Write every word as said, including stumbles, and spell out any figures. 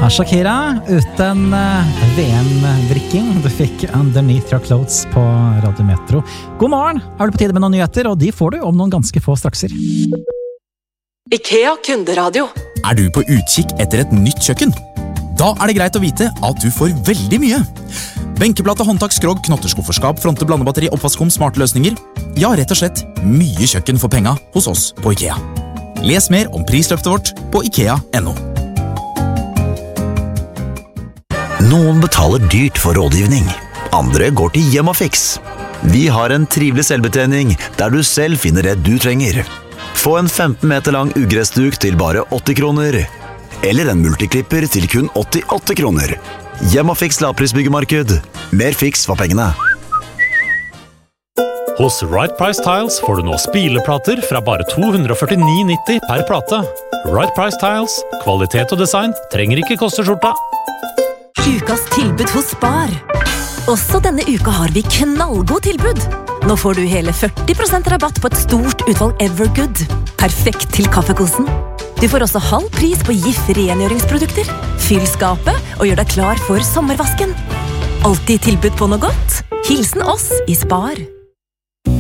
Shakira uten V M-drikking. Du fikk Underneath Your Clothes på Radio Metro. God morgen, er det på tide med noen nyheter, og de får du om noen ganske få strakser. IKEA kunderadio. Er du på utkikk etter et nytt kjøkken? Da er det greit å vite at du får veldig mye. Benkeplate, håndtak, skrog, knotterskufferskap, fronte, blandebatteri, oppvaskom, smarte løsninger. Ja, rett og slett mye kjøkken for penga hos oss på IKEA. Les mer om prisløftet vårt på ikea punktum no. Noen betaler dyrt for rådgivning. Andre går til Hjemmafix. Vi har en trivelig selvbetjening der du selv finner det du trenger. Få en femten meter lang ugressduk til bare åtti kroner. Eller en multiklipper til kun åttiåtte kroner. Hjemmafix lavprisbyggemarked. Mer fiks for pengene. Hos Right Price Tiles får du nå spileplater fra bare to hundre førtini nitti per plate. Right Price Tiles, kvalitet og design trenger ikke koste skjorta. Ukas tilbud hos Spar. Også denne uka har vi knallgod tilbud. Nå får du hele førti prosent rabatt på et stort utvalg Evergood. Perfekt til kaffekosen. Du får også halv pris på Jif rengjøringsprodukter. Fyll skapet og gjør deg klar for sommervasken. Alltid tilbud på noe godt. Hilsen oss i Spar.